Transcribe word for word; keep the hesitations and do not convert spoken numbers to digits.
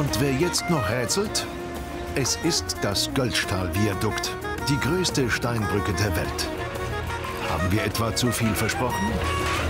Und wer jetzt noch rätselt? Es ist das Göllstahl-Viadukt, die größte Steinbrücke der Welt. Haben wir etwa zu viel versprochen?